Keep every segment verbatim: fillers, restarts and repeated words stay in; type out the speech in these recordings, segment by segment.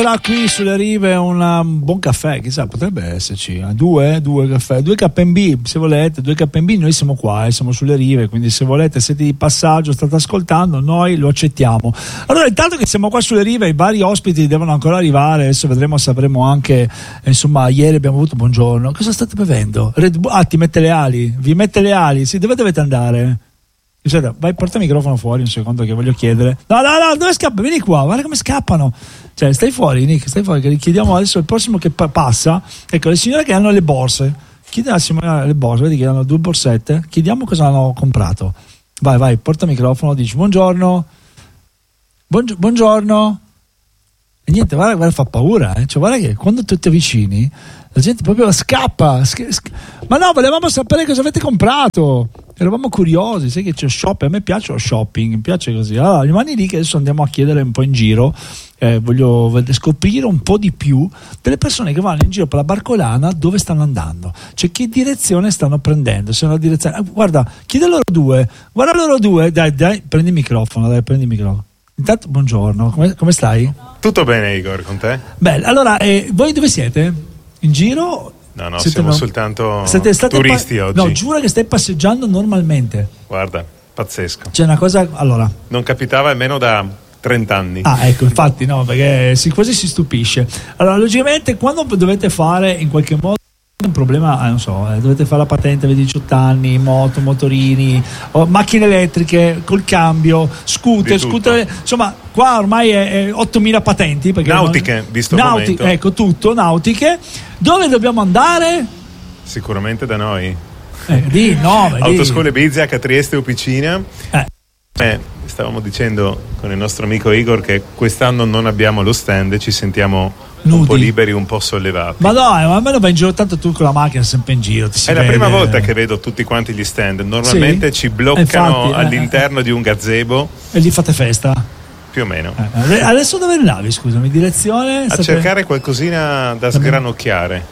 Qui sulle rive un buon caffè, chissà, potrebbe esserci due, due caffè, due K and B se volete, due K and B. Noi siamo qua, eh, siamo sulle rive, quindi se volete, siete di passaggio, state ascoltando, noi lo accettiamo. Allora, intanto che siamo qua sulle rive, i vari ospiti devono ancora arrivare, adesso vedremo, sapremo anche, insomma, ieri abbiamo avuto, buongiorno, cosa state bevendo? Red Bull, ah, ti mette le ali, vi mette le ali, sì, dove dovete andare? Vai, porta il microfono fuori un secondo che voglio chiedere. No, no, no, dove scappa? Vieni qua, guarda come scappano. Cioè, stai fuori, Nick, stai fuori, che chiediamo adesso il prossimo che pa- passa. Ecco, le signore che hanno le borse. Chiedi alla signora le borse, vedi che hanno due borsette. Chiediamo cosa hanno comprato. Vai, vai, porta il microfono, dici buongiorno. Buongio- buongiorno. E niente, guarda, guarda, fa paura, eh. Cioè, guarda che quando tu ti avvicini, la gente proprio scappa. Sc- sc- Ma no, volevamo sapere cosa avete comprato. Eravamo curiosi, sai che c'è shopping, a me piace lo shopping, mi piace così. Allora, rimani lì che adesso andiamo a chiedere un po' in giro, eh, voglio scoprire un po' di più delle persone che vanno in giro per la Barcolana, dove stanno andando, cioè che direzione stanno prendendo, se è una direzione, eh, guarda, chiede loro due, guarda loro due, dai, dai, prendi il microfono, dai, prendi il microfono. Intanto, buongiorno, come, come stai? Tutto bene, Igor, con te? Beh, allora, eh, voi dove siete? In giro? No, no, siete siamo no... soltanto Siete state turisti pa- oggi. No, giuro che stai passeggiando normalmente. Guarda, pazzesco. C'è una cosa, allora. Non capitava almeno da trenta anni. Ah, ecco, infatti, no, perché si, quasi si stupisce. Allora, logicamente, quando dovete fare in qualche modo un problema, eh, non so, eh, dovete fare la patente per diciotto anni, moto, motorini, o macchine elettriche, col cambio, scooter, scooter, insomma, qua ormai è, è ottomila patenti. Perché nautiche, non, visto nauti, il momento. Ecco, tutto, nautiche. Dove dobbiamo andare? Sicuramente da noi. Eh, di, no, Autoscuole Bizziac a Trieste o Picina. Eh. Eh, stavamo dicendo con il nostro amico Igor che quest'anno non abbiamo lo stand e ci sentiamo nudi, un po' liberi, un po' sollevati. Ma no, ma almeno vai in giro, tanto tu con la macchina sempre in giro. Ti si è vede. La prima volta che vedo tutti quanti gli stand. Normalmente sì? ci bloccano infatti, all'interno eh, di un gazebo. E lì fate festa? Più o meno. Eh, adesso dove andavi, scusami, direzione? A state... cercare qualcosina da sgranocchiare.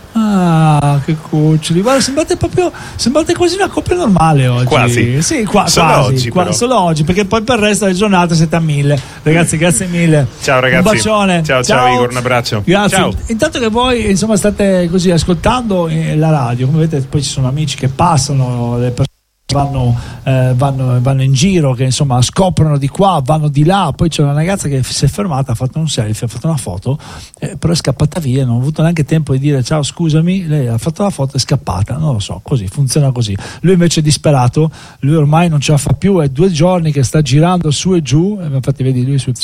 Ah, che cuccioli. Guarda, sembrate proprio, sembrate quasi una coppia normale oggi. Quasi. Sì, qua, solo quasi, oggi, qua, solo oggi, perché poi per il resto della giornata siete a mille. Ragazzi, grazie mille. Ciao ragazzi. Un bacione. Ciao, ciao, ciao Igor, un abbraccio. Grazie. Ciao. Intanto che voi, insomma, state così ascoltando eh, la radio, come vedete, poi ci sono amici che passano, le persone Vanno, eh, vanno, vanno in giro, che insomma scoprono di qua, vanno di là. Poi c'è una ragazza che si è fermata, ha fatto un selfie, ha fatto una foto, eh, però è scappata via, non ho avuto neanche tempo di dire ciao, scusami. Lei ha fatto la foto, è scappata, non lo so, così funziona così. Lui invece è disperato, lui ormai non ce la fa più, è due giorni che sta girando su e giù, e infatti vedi lui su,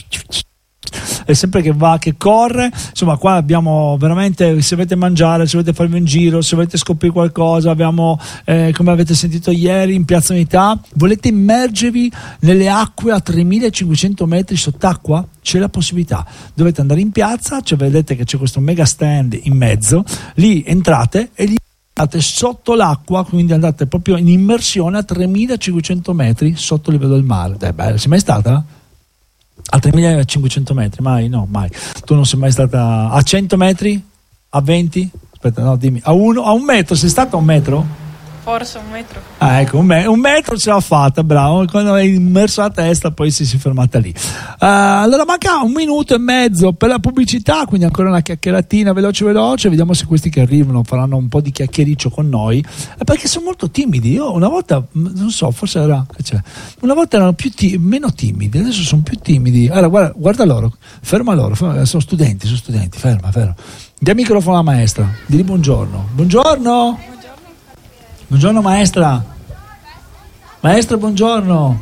è sempre che va, che corre. Insomma, qua abbiamo veramente, se volete mangiare, se volete farvi un giro, se volete scoprire qualcosa, abbiamo eh, come avete sentito ieri in Piazza Unità, volete immergervi nelle acque a tremilacinquecento metri sott'acqua? C'è la possibilità, dovete andare in piazza, cioè vedete che c'è questo mega stand in mezzo, lì entrate e lì andate sotto l'acqua, quindi andate proprio in immersione a tremilacinquecento metri sotto il livello del mare. Dai, bello, sei mai stata? A tremilacinquecento metri? Mai, no, mai. Tu non sei mai stata a cento metri? A venti? Aspetta, no, dimmi. A uno? A un metro? Sei stata a un metro? Forse un metro. Ah, ecco, un, me- un metro ce l'ha fatta, bravo. Quando è immerso la testa, poi si è fermata lì. Uh, allora manca un minuto e mezzo per la pubblicità, quindi ancora una chiacchieratina veloce veloce. Vediamo se questi che arrivano faranno un po' di chiacchiericcio con noi, eh, perché sono molto timidi. Io una volta, non so, forse era, cioè, una volta erano più ti- meno timidi, adesso sono più timidi. Allora guarda, guarda loro, ferma loro, ferma, sono studenti, sono studenti, ferma, ferma. Dia il microfono alla maestra, digli buongiorno. Buongiorno. Buongiorno maestra. Maestra, buongiorno.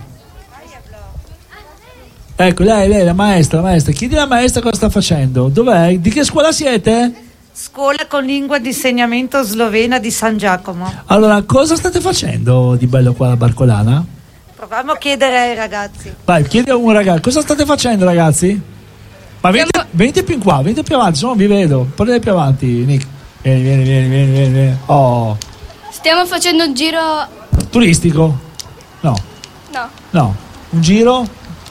Ecco, lei, lei, la maestra, la maestra. Chiedi alla maestra cosa sta facendo. Dov'è? Di che scuola siete? Scuola con lingua di insegnamento slovena di San Giacomo. Allora, cosa state facendo di bello qua alla Barcolana? Proviamo a chiedere ai ragazzi. Vai, chiedi a un ragazzo. Cosa state facendo, ragazzi? Ma venite, venite più in qua, venite più avanti, se no vi vedo. Portate più avanti, Nick. Vieni, vieni, vieni, vieni, vieni. Oh. Stiamo facendo un giro... Turistico? No. No. No. Un giro?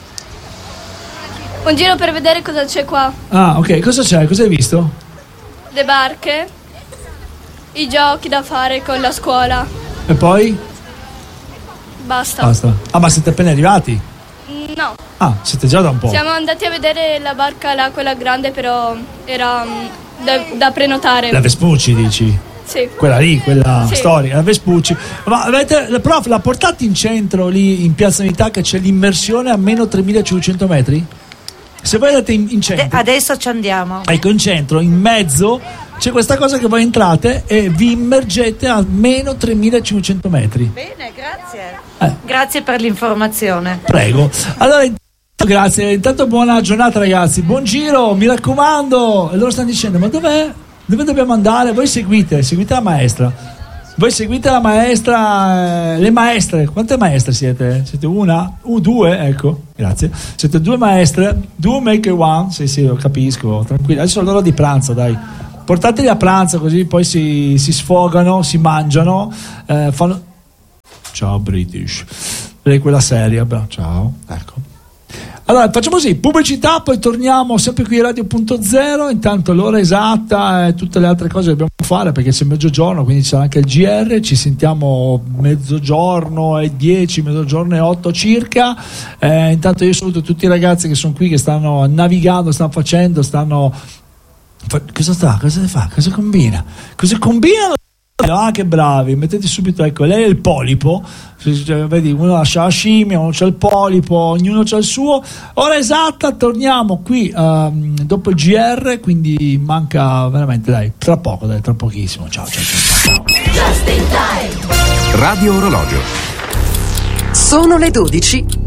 Un giro per vedere cosa c'è qua. Ah, ok. Cosa c'è? Cosa hai visto? Le barche, i giochi da fare con la scuola. E poi? Basta. Basta. Ah, ma siete appena arrivati? No. Ah, siete già da un po'. Siamo andati a vedere la barca là, quella grande, però era um, da, da prenotare. La Vespucci, dici? Sì. Quella lì, quella Sì. storica, la Vespucci. Ma avete, prof, la portate in centro lì in Piazza Unità che c'è l'immersione a meno tremilacinquecento metri? Se voi andate in, in centro, Adesso ci andiamo. ecco, in centro, in mezzo c'è questa cosa che voi entrate e vi immergete a meno tremilacinquecento metri. Bene, grazie. Eh. Grazie per l'informazione. Prego. Allora, intanto, grazie. Intanto buona giornata, ragazzi. Buon giro, mi raccomando. E loro stanno dicendo, ma dov'è? Dove dobbiamo andare? Voi seguite, seguite la maestra. Voi seguite la maestra, eh, le maestre. Quante maestre siete? Siete una? Uh, due, ecco, grazie. Siete due maestre, due make one. Sì, sì, lo capisco, tranquillo. Adesso è l'ora di pranzo, dai. Portateli a pranzo così poi si, si sfogano, si mangiano, eh, fanno... Ciao British. Lei quella seria, beh, ciao, ecco. Allora facciamo così, pubblicità, poi torniamo sempre qui a Radio Punto Zero. Intanto l'ora esatta e tutte le altre cose che dobbiamo fare, perché c'è mezzogiorno, quindi c'è anche il G R. Ci sentiamo mezzogiorno e dieci, mezzogiorno e otto circa. Eh, intanto io saluto tutti i ragazzi che sono qui, che stanno navigando, stanno facendo, stanno fa... cosa sta? Cosa fa? Cosa combina? Cosa combinano? Ah, che bravi, mettete subito, ecco, lei è il polipo, cioè, vedi, uno c'ha la scimmia, uno c'ha il polipo, ognuno c'ha il suo. Ora esatta, torniamo qui um, dopo il G R, quindi manca veramente, dai, tra poco, dai, tra pochissimo. Ciao, ciao, ciao, ciao. Radio Orologio. Sono le dodici